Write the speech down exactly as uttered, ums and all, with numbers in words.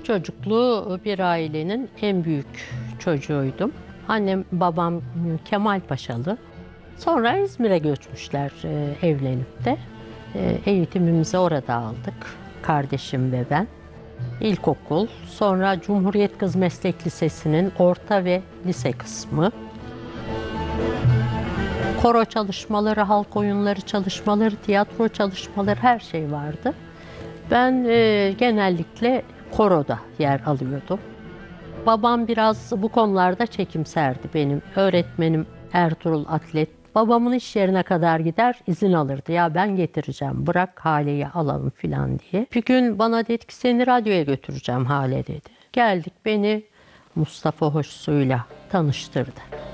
Tek çocuklu bir ailenin en büyük çocuğuydum. Annem, babam Kemalpaşalı. Sonra İzmir'e göçmüşler e, evlenip de. E, eğitimimizi orada aldık. Kardeşim ve ben. İlkokul, sonra Cumhuriyet Kız Meslek Lisesi'nin orta ve lise kısmı. Koro çalışmaları, halk oyunları çalışmaları, tiyatro çalışmaları her şey vardı. Ben e, genellikle koroda yer alıyordum. Babam biraz bu konularda çekimserdi benim. Öğretmenim Ertuğrul Atlet. Babamın iş yerine kadar gider izin alırdı. Ya ben getireceğim, bırak Hale'yi alalım filan diye. Bir gün bana dedi ki seni radyoya götüreceğim Hale dedi. Geldik, beni Mustafa Hoşsu'yla tanıştırdı.